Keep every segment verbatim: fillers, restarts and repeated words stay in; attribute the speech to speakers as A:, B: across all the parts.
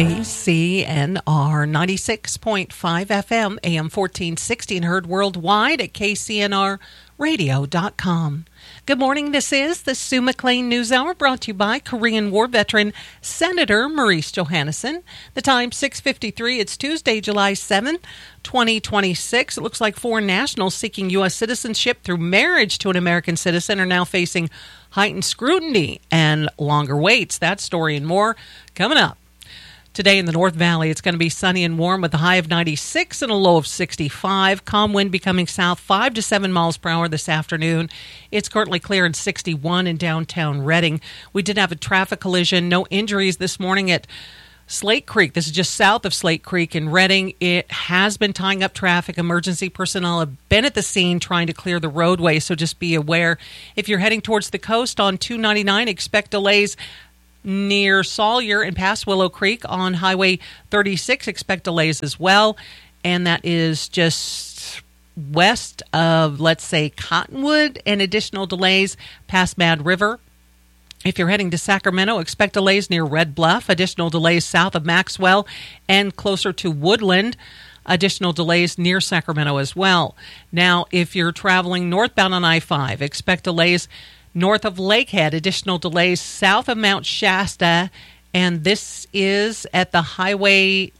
A: A C N R ninety-six point five F M, A M fourteen sixty, and heard worldwide at K C N R radio dot com. Good morning. This is the Sue McLean News Hour, brought to you by Korean War veteran Senator Maurice Johannesson. The time six fifty-three. It's Tuesday, July seventh, twenty twenty-six. It looks like foreign nationals seeking U S citizenship through marriage to an American citizen are now facing heightened scrutiny and longer waits. That story and more coming up. Today in the North Valley, it's going to be sunny and warm with a high of ninety-six and a low of sixty-five. Calm wind becoming south five to seven miles per hour this afternoon. It's currently clear in sixty-one in downtown Reading. We did have a traffic collision. No injuries this morning at Slate Creek. This is just south of Slate Creek in Reading. It has been tying up traffic. Emergency personnel have been at the scene trying to clear the roadway, so just be aware. If you're heading towards the coast on two ninety-nine, expect delays near Sawyer and past Willow Creek. On Highway thirty-six, expect delays as well. And that is just west of, let's say, Cottonwood, and additional delays past Mad River. If you're heading to Sacramento, expect delays near Red Bluff. Additional delays south of Maxwell and closer to Woodland. Additional delays near Sacramento as well. Now, if you're traveling northbound on I five, expect delays north of Lakehead, additional delays south of Mount Shasta, and this is at the Highway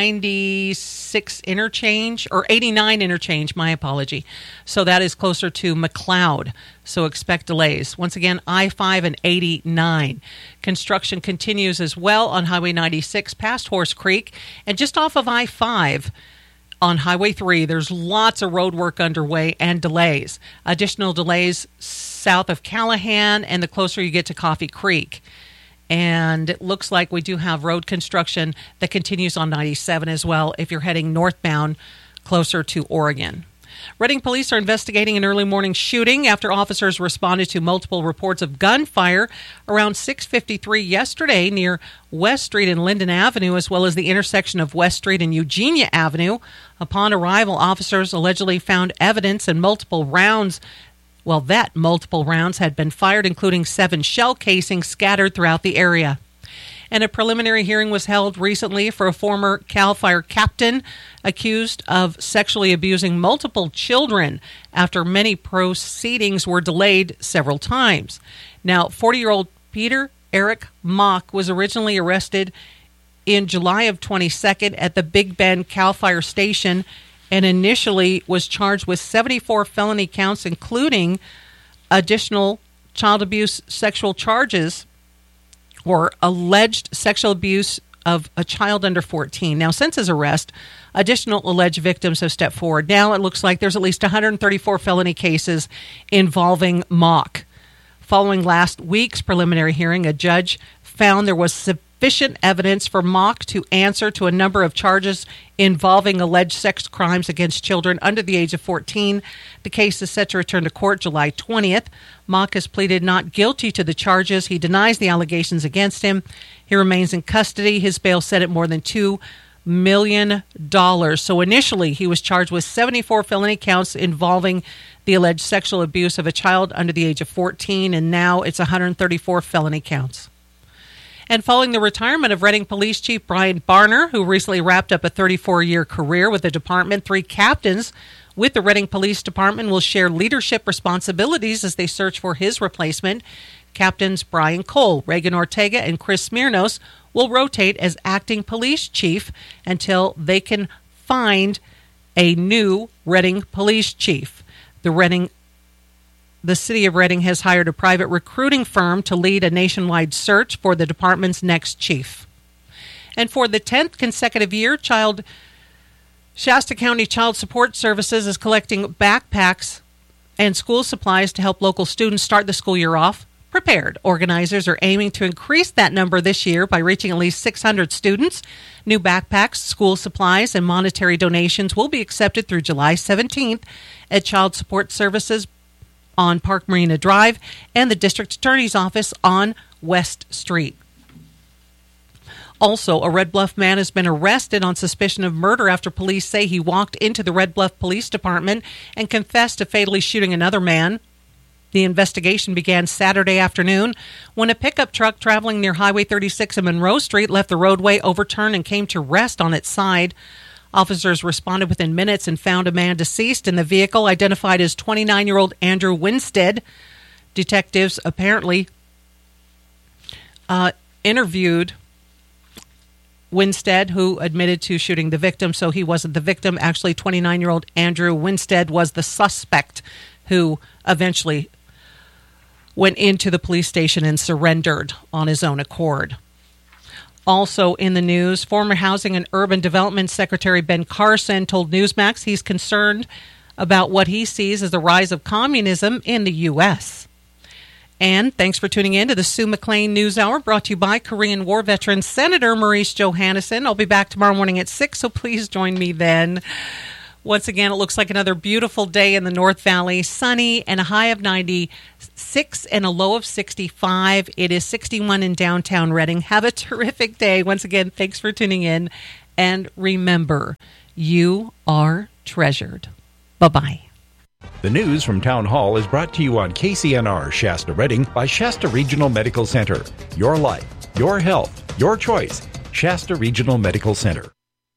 A: ninety-six interchange, or eighty-nine interchange, my apology. So that is closer to McLeod, so expect delays. Once again, I five and eighty-nine. Construction continues as well on Highway ninety-six past Horse Creek, and just off of I five, on Highway three, there's lots of road work underway and delays. Additional delays south of Callahan and the closer you get to Coffee Creek. And it looks like we do have road construction that continues on ninety-seven as well if you're heading northbound closer to Oregon. Reading police are investigating an early morning shooting after officers responded to multiple reports of gunfire around six fifty-three yesterday near West Street and Linden Avenue, as well as the intersection of West Street and Eugenia Avenue. Upon arrival, officers allegedly found evidence and multiple rounds Well, that multiple rounds had been fired, including seven shell casings scattered throughout the area. And a preliminary hearing was held recently for a former CAL FIRE captain accused of sexually abusing multiple children after many proceedings were delayed several times. Now, forty-year-old Peter Eric Mock was originally arrested in July of twenty-second at the Big Bend CAL FIRE station, and initially was charged with seventy-four felony counts, including additional child abuse sexual charges or alleged sexual abuse of a child under fourteen. Now, since his arrest, additional alleged victims have stepped forward. Now it looks like there's at least one hundred thirty-four felony cases involving Mock. Following last week's preliminary hearing, a judge found there was sufficient evidence for Mock to answer to a number of charges involving alleged sex crimes against children under the age of fourteen. The case is set to return to court July twentieth. Mock has pleaded not guilty to the charges. He denies the allegations against him. He remains in custody. His bail set at more than two million dollars. So initially, he was charged with seventy-four felony counts involving the alleged sexual abuse of a child under the age of fourteen, and now it's one hundred thirty-four felony counts. And following the retirement of Reading Police Chief Brian Barner, who recently wrapped up a thirty-four-year career with the department, three captains with the Reading Police Department will share leadership responsibilities as they search for his replacement. Captains Brian Cole, Reagan Ortega, and Chris Smirnos will rotate as acting police chief until they can find a new Reading police chief. The Reading The city of Reading has hired a private recruiting firm to lead a nationwide search for the department's next chief. And for the tenth consecutive year, Child Shasta County Child Support Services is collecting backpacks and school supplies to help local students start the school year off prepared. Organizers are aiming to increase that number this year by reaching at least six hundred students. New backpacks, school supplies, and monetary donations will be accepted through July seventeenth at Child Support Services on Park Marina Drive and the District Attorney's Office on West Street. Also, a Red Bluff man has been arrested on suspicion of murder after police say he walked into the Red Bluff Police Department and confessed to fatally shooting another man. The investigation began Saturday afternoon when a pickup truck traveling near Highway thirty-six and Monroe Street left the roadway, overturned, and came to rest on its side. Officers responded within minutes and found a man deceased in the vehicle, identified as twenty-nine-year-old Andrew Winstead. Detectives apparently uh, interviewed Winstead, who admitted to shooting the victim, so he wasn't the victim. Actually, twenty-nine-year-old Andrew Winstead was the suspect who eventually went into the police station and surrendered on his own accord. Also in the news, former Housing and Urban Development Secretary Ben Carson told Newsmax he's concerned about what he sees as the rise of communism in the U S And thanks for tuning in to the Sue McLean News Hour, brought to you by Korean War veteran Senator Maurice Johannesson. I'll be back tomorrow morning at six, so please join me then. Once again, it looks like another beautiful day in the North Valley. Sunny and a high of ninety-six and a low of sixty-five. It is sixty-one in downtown Reading. Have a terrific day. Once again, thanks for tuning in. And remember, you are treasured. Bye-bye.
B: The news from Town Hall is brought to you on K C N R Shasta Reading by Shasta Regional Medical Center. Your life, your health, your choice. Shasta Regional Medical Center.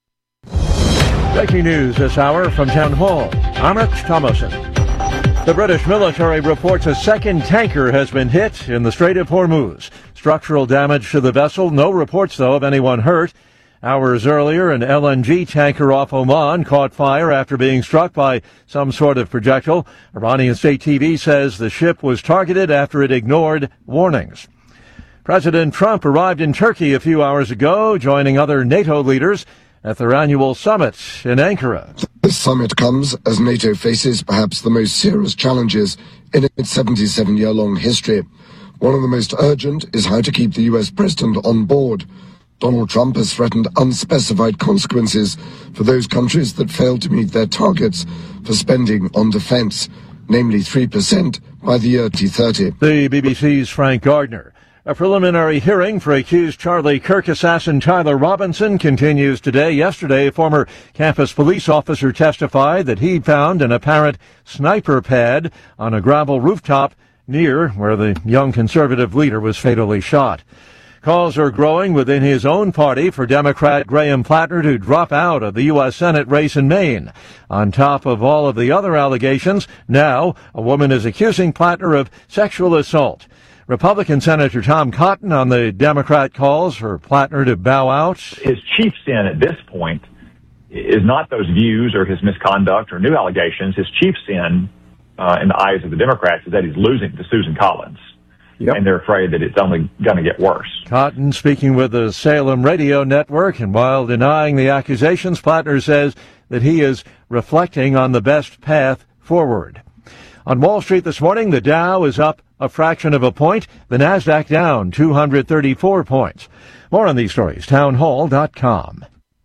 C: Breaking news this hour from Town Hall. I'm Rich Thomason. The British military reports a second tanker has been hit in the Strait of Hormuz. Structural damage to the vessel. No reports, though, of anyone hurt. Hours earlier, an L N G tanker off Oman caught fire after being struck by some sort of projectile. Iranian state T V says the ship was targeted after it ignored warnings. President Trump arrived in Turkey a few hours ago, joining other NATO leaders at their annual summit in Ankara.
D: This summit comes as NATO faces perhaps the most serious challenges in its seventy-seven-year-long history. One of the most urgent is how to keep the U S president on board. Donald Trump has threatened unspecified consequences for those countries that fail to meet their targets for spending on defense, namely three percent by the year twenty thirty.
C: The B B C's Frank Gardner. A preliminary hearing for accused Charlie Kirk assassin Tyler Robinson continues today. Yesterday, a former campus police officer testified that he'd found an apparent sniper pad on a gravel rooftop near where the young conservative leader was fatally shot. Calls are growing within his own party for Democrat Graham Plattner to drop out of the U S Senate race in Maine. On top of all of the other allegations, now a woman is accusing Plattner of sexual assault. Republican Senator Tom Cotton on the Democrat calls for Plattner to bow out.
E: His chief sin at this point is not those views or his misconduct or new allegations. His chief sin uh, in the eyes of the Democrats is that he's losing to Susan Collins. Yep. And they're afraid that it's only going to get worse.
C: Cotton speaking with the Salem Radio Network, and while denying the accusations, Plattner says that he is reflecting on the best path forward. On Wall Street this morning, the Dow is up a fraction of a point, the Nasdaq down two hundred thirty-four points. More on these stories, townhall dot com.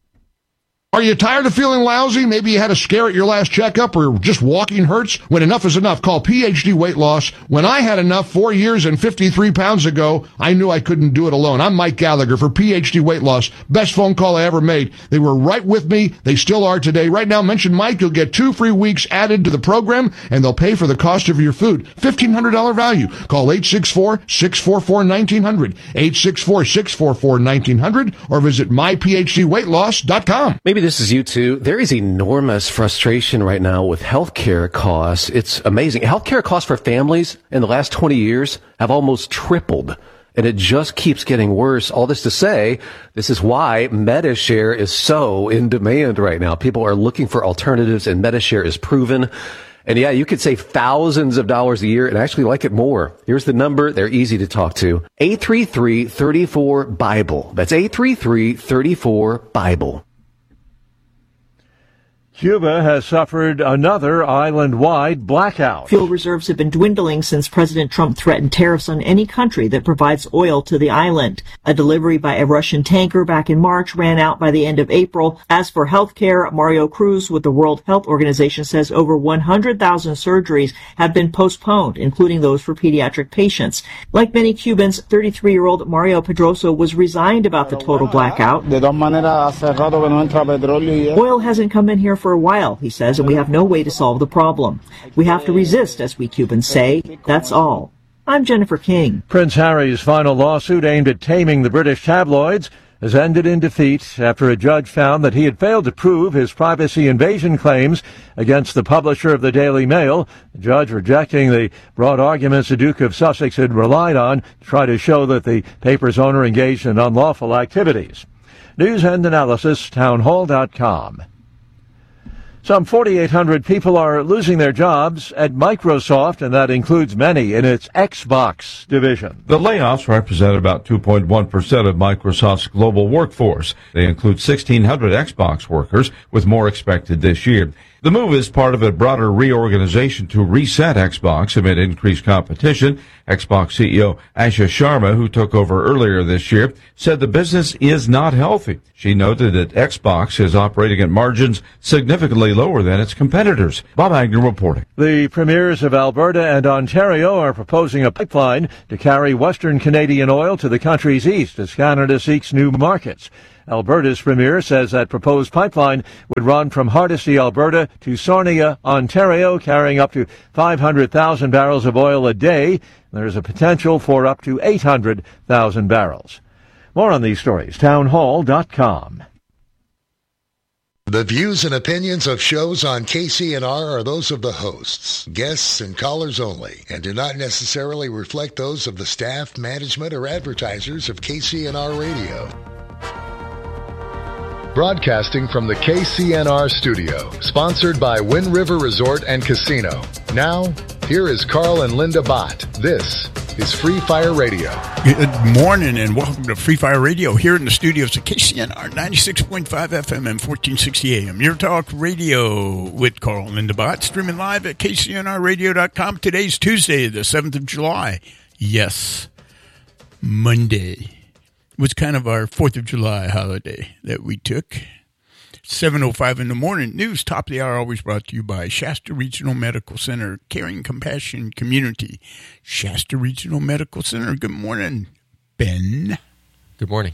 F: Are you tired of feeling lousy? Maybe you had a scare at your last checkup or just walking hurts? When enough is enough, call P H D Weight Loss. When I had enough four years and fifty-three pounds ago, I knew I couldn't do it alone. I'm Mike Gallagher for P H D Weight Loss. Best phone call I ever made. They were right with me. They still are today. Right now, mention Mike. You'll get two free weeks added to the program, and they'll pay for the cost of your food. fifteen hundred dollars value. Call eight six four, six four four, one nine zero zero, eight six four, six four four, one nine zero zero, or visit my p h d weight loss dot com.
G: Maybe this is you too. There is enormous frustration right now with healthcare costs. It's amazing. Healthcare costs for families in the last twenty years have almost tripled, and it just keeps getting worse. All this to say, this is why MediShare is so in demand right now. People are looking for alternatives, and MediShare is proven. And yeah, you could save thousands of dollars a year and actually like it more. Here's the number. They're easy to talk to. eight three three, three four, BIBLE. That's eight three three, three four, BIBLE.
C: Cuba has suffered another island-wide blackout.
H: Fuel reserves have been dwindling since President Trump threatened tariffs on any country that provides oil to the island. A delivery by a Russian tanker back in March ran out by the end of April. As for healthcare, Mario Cruz with the World Health Organization says over one hundred thousand surgeries have been postponed, including those for pediatric patients. Like many Cubans, thirty-three-year-old Mario Pedroso was resigned about the total blackout. Oil hasn't come in here for for a while, he says, and we have no way to solve the problem. We have to resist, as we Cubans say. That's all. I'm Jennifer King.
C: Prince Harry's final lawsuit aimed at taming the British tabloids has ended in defeat after a judge found that he had failed to prove his privacy invasion claims against the publisher of the Daily Mail, the judge rejecting the broad arguments the Duke of Sussex had relied on to try to show that the paper's owner engaged in unlawful activities. News and analysis, townhall dot com. Some forty-eight hundred people are losing their jobs at Microsoft, and that includes many in its Xbox division.
I: The layoffs represent about two point one percent of Microsoft's global workforce. They include sixteen hundred Xbox workers, with more expected this year. The move is part of a broader reorganization to reset Xbox amid increased competition. Xbox C E O Asha Sharma, who took over earlier this year, said the business is not healthy. She noted that Xbox is operating at margins significantly lower than its competitors. Bob Agnew reporting.
C: The premiers of Alberta and Ontario are proposing a pipeline to carry Western Canadian oil to the country's east as Canada seeks new markets. Alberta's premier says that proposed pipeline would run from Hardisty, Alberta to Sarnia, Ontario, carrying up to five hundred thousand barrels of oil a day. There is a potential for up to eight hundred thousand barrels. More on these stories, townhall dot com.
J: The views and opinions of shows on K C N R are those of the hosts, guests, and callers only, and do not necessarily reflect those of the staff, management, or advertisers of K C N R Radio. Broadcasting from the K C N R studio, sponsored by Wind River Resort and Casino. Now, here is Carl and Linda Bott. This is Free Fire Radio.
K: Good morning and welcome to Free Fire Radio here in the studios of K C N R ninety-six point five F M and fourteen sixty A M. Your talk radio with Carl and Linda Bott, streaming live at K C N R radio dot com. Today's Tuesday, the seventh of July. Yes, Monday. It was kind of our fourth of July holiday that we took. seven oh five in the morning. News, top of the hour, always brought to you by Shasta Regional Medical Center, Caring Compassion Community. Shasta Regional Medical Center. Good morning, Ben.
L: Good morning.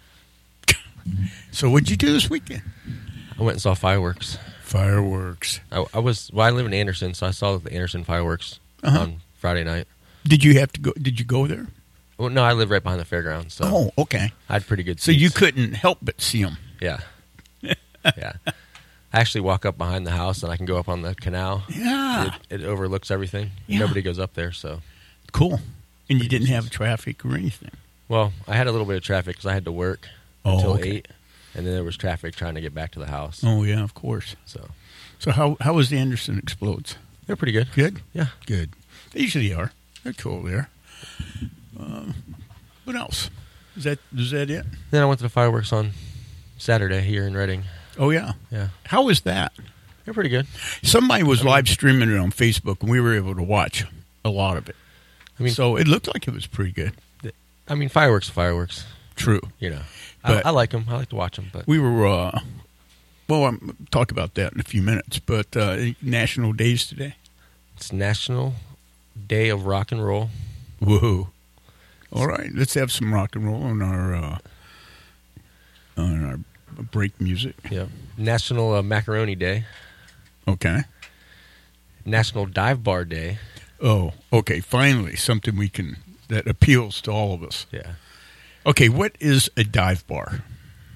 K: So what'd you do this weekend?
L: I went and saw fireworks.
K: Fireworks.
L: I, I was, well, I live in Anderson, so I saw the Anderson fireworks uh-huh. on Friday night.
K: Did you have to go, did you go there?
L: Well, no, I live right behind the fairgrounds. So
K: oh, okay.
L: I had pretty good seats.
K: So you couldn't help but see them.
L: Yeah. Yeah. I actually walk up behind the house, and I can go up on the canal.
K: Yeah.
L: It, it overlooks everything. Yeah. Nobody goes up there, so.
K: Cool. And you didn't have traffic or anything?
L: Well, I had a little bit of traffic because I had to work
K: oh,
L: until
K: okay.
L: eight, and then there was traffic trying to get back to the house.
K: Oh, yeah, of course.
L: So
K: So how how was the Anderson Explodes?
L: They're pretty good.
K: Good?
L: Yeah.
K: Good. They usually are. They're cool there. Um, what else? Is that is that it?
L: Then I went to the fireworks on Saturday here in Reading.
K: Oh, yeah?
L: Yeah.
K: How was that?
L: They're pretty good.
K: Somebody was live streaming it on Facebook, and we were able to watch a lot of it. I mean, so it looked like it was pretty good.
L: I mean, fireworks are fireworks.
K: True.
L: You know,
K: but
L: I, I like them. I like to watch them. But
K: we were, uh, well, I'll talk about that in a few minutes, but uh, National Days today?
L: It's National Day of Rock and Roll.
K: Woohoo. All right, let's have some rock and roll on our uh, on our break music.
L: Yeah. National uh, Macaroni Day.
K: Okay.
L: National Dive Bar Day.
K: Oh, okay. Finally, something we can that appeals to all of us.
L: Yeah.
K: Okay, what is a dive bar?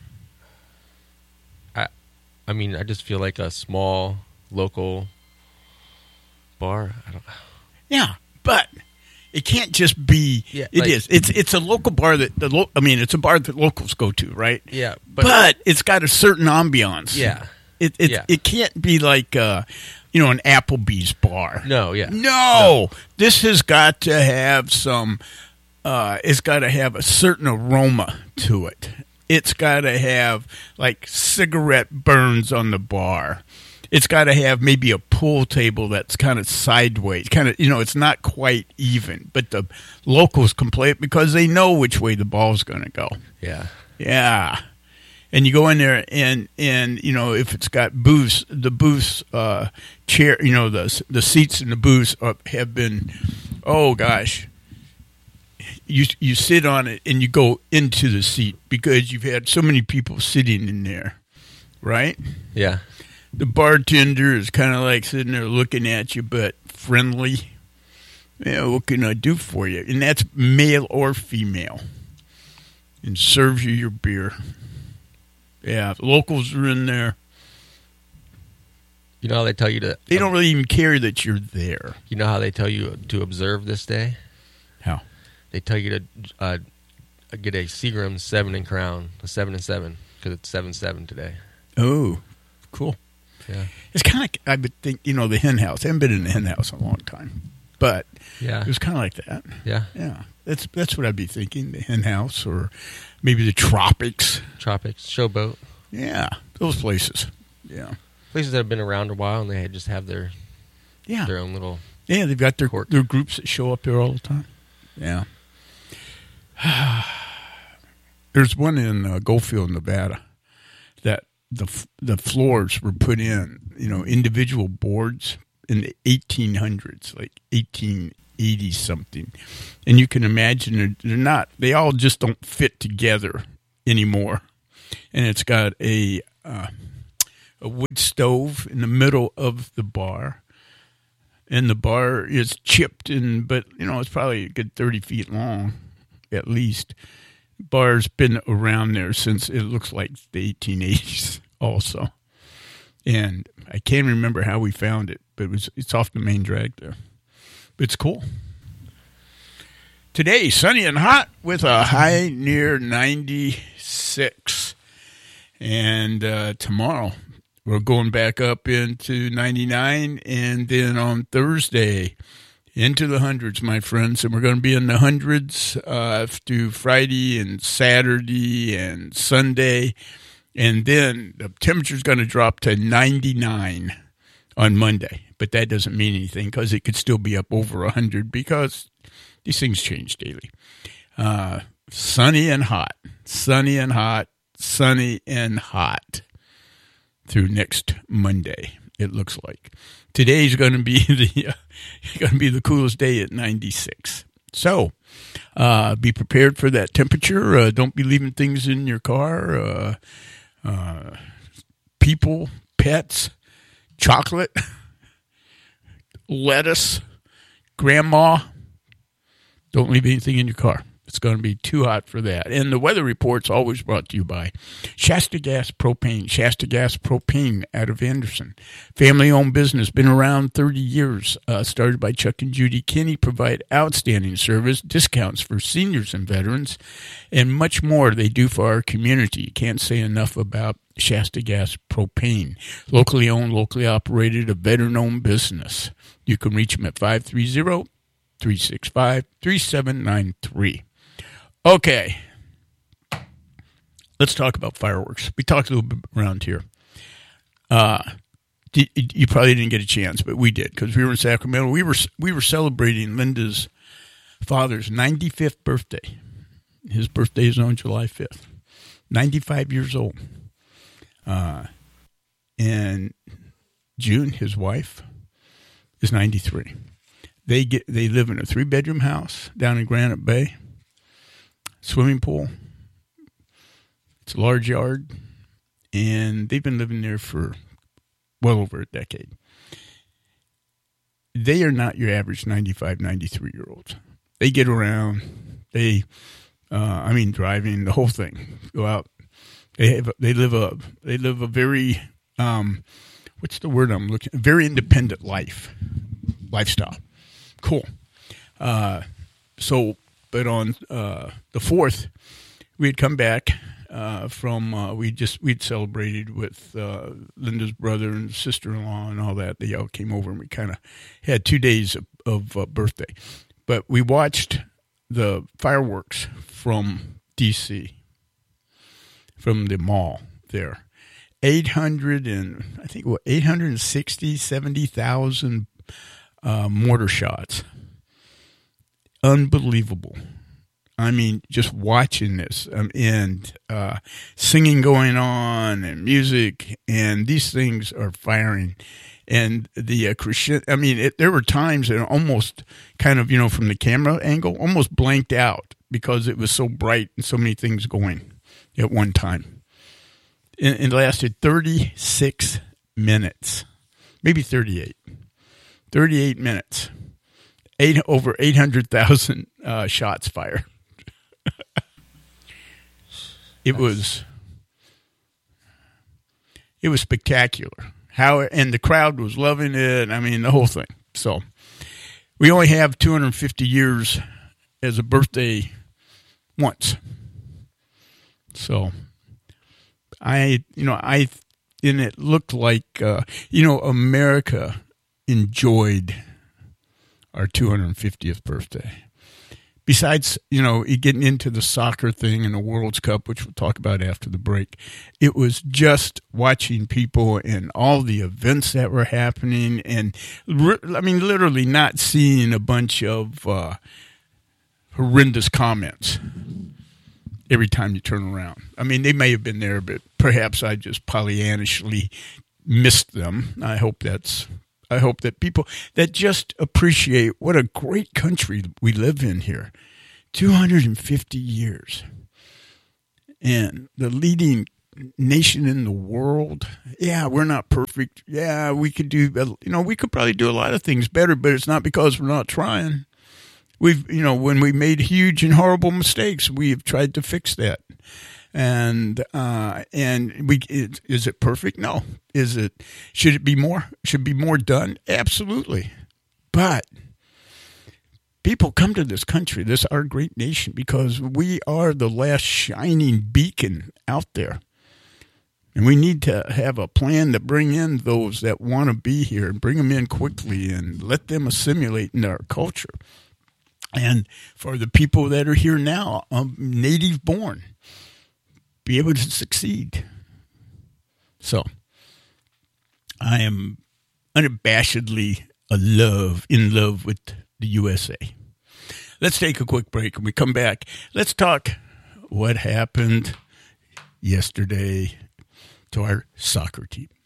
L: I, I mean, I just feel like a small local bar. I don't.
K: Yeah, but. It can't just be.
L: Yeah,
K: it
L: like,
K: is. It's it's a local bar that the. Lo- I mean, it's a bar that locals go to, right?
L: Yeah, but,
K: but it's got a certain ambiance.
L: Yeah,
K: it it
L: yeah.
K: it can't be like uh, you know, an Applebee's bar.
L: No, yeah,
K: no.
L: no.
K: This has got to have some. Uh, it's got to have a certain aroma to it. It's got to have like cigarette burns on the bar. It's got to have maybe a pool table that's kind of sideways, kind of, you know, it's not quite even. But the locals complain because they know which way the ball's going to go.
L: Yeah.
K: Yeah. And you go in there and, and you know, if it's got booths, the booths, uh, chair, you know, the the seats in the booths are, have been, oh, gosh. You you sit on it and you go into the seat because you've had so many people sitting in there, right?
L: Yeah.
K: the bartender is kind of like sitting there looking at you, but friendly. Yeah, what can I do for you? And that's male or female. And serves you your beer. Yeah, locals are in there.
L: You know how they tell you to...
K: They don't really even care that you're there.
L: You know how they tell you to observe this day?
K: How?
L: They tell you to uh, get a Seagram seven and Crown, a seven and seven, because it's seven seven today.
K: Oh, cool.
L: Yeah.
K: It's kind of like, I would think, you know, the hen house. I haven't been in the hen house in a long time. But
L: yeah.
K: It was kind of like that.
L: Yeah.
K: Yeah. That's that's what I'd be thinking, the hen house or maybe the tropics.
L: Tropics, Showboat.
K: Yeah, those places. Yeah.
L: Places that have been around a while and they just have their
K: yeah.
L: their own little...
K: Yeah, they've got their, their groups that show up there all the time. Yeah. There's one in uh, Goldfield, Nevada, that the the floors were put in, you know, individual boards in the eighteen hundreds, like eighteen eighty something. And you can imagine they're, they're not, they all just don't fit together anymore. And it's got a uh, a wood stove in the middle of the bar. And the bar is chipped in, but, you know, it's probably a good thirty feet long, at least. Bar's been around there since it looks like the eighteen eighties also. And I can't remember how we found it, but it was it's off the main drag there. But it's cool. Today, sunny and hot with a high near ninety-six. And uh, tomorrow, we're going back up into ninety-nine, and then on Thursday, into the hundreds, my friends. And we're going to be in the hundreds uh, through Friday and Saturday and Sunday. And then the temperature's going to drop to ninety-nine on Monday. But that doesn't mean anything because it could still be up over one hundred because these things change daily. Uh, sunny and hot. Sunny and hot. Sunny and hot through next Monday, it looks like. Today's going to be the uh, going to be the coolest day at ninety-six. So, uh, be prepared for that temperature. Uh, don't be leaving things in your car. Uh, uh, people, pets, chocolate, lettuce, grandma. Don't leave anything in your car. It's going to be too hot for that. And the weather report's always brought to you by Shasta Gas Propane. Shasta Gas Propane out of Anderson. Family-owned business, been around thirty years. Uh, started by Chuck and Judy Kinney. Provide outstanding service, discounts for seniors and veterans, and much more they do for our community. You can't say enough about Shasta Gas Propane. Locally owned, locally operated, a veteran-owned business. You can reach them at five three zero, three six five, three seven nine three. Okay, let's talk about fireworks. We talked a little bit around here. Uh, you probably didn't get a chance, but we did because we were in Sacramento. We were we were celebrating Linda's father's ninety-fifth birthday. His birthday is on July fifth. ninety-five years old. Uh, and June, his wife, is ninety-three. They get they live in a three-bedroom house down in Granite Bay. Swimming pool. It's a large yard. And they've been living there for well over a decade. They are not your average ninety-five, ninety-three-year-olds. They get around. They, uh, I mean, driving, the whole thing. Go out. They have. They live a. They live a very, um, what's the word I'm looking? Very independent life, lifestyle. Cool. Uh, so. But on uh, the fourth, we had come back uh, from uh, we just we'd celebrated with uh, Linda's brother and sister-in-law and all that. They all came over and we kind of had two days of, of uh, birthday. But we watched the fireworks from D C, from the mall there. Eight hundred and I think what eight hundred and sixty, seventy thousand uh, mortar shots. Unbelievable. I mean, just watching this um, and uh, singing going on and music, and these things are firing. And the uh, Christian, I mean, it, there were times that almost kind of, you know, from the camera angle, almost blanked out because it was so bright and so many things going at one time. And it lasted thirty-six minutes, maybe thirty-eight. thirty-eight minutes. Eight over eight hundred thousand uh, shots fired. It was it was spectacular. How and the crowd was loving it. I mean, the whole thing. So we only have two hundred fifty years as a birthday once. So I, you know, I and it looked like uh, you know, America enjoyed our two hundred fiftieth birthday. Besides, you know, getting into the soccer thing and the World Cup, which we'll talk about after the break, it was just watching people and all the events that were happening. And, I mean, literally not seeing a bunch of uh, horrendous comments every time you turn around. I mean, they may have been there, but perhaps I just Pollyannishly missed them. I hope that's... I hope that people that just appreciate what a great country we live in here. two hundred fifty years. And the leading nation in the world. Yeah, we're not perfect. Yeah, we could do, you know, we could probably do a lot of things better, but it's not because we're not trying. We've, you know, when we made huge and horrible mistakes, we have tried to fix that. And uh, and we it, is it perfect? No. Is it? Should it be more? Should be more done? Absolutely. But people come to this country, this our great nation, because we are the last shining beacon out there, and we need to have a plan to bring in those that want to be here and bring them in quickly and let them assimilate into our culture. And for the people that are here now, um, native born, be able to succeed. So I am unabashedly a love in love with the U S A. Let's take a quick break. When we come back, let's talk what happened yesterday to our soccer team.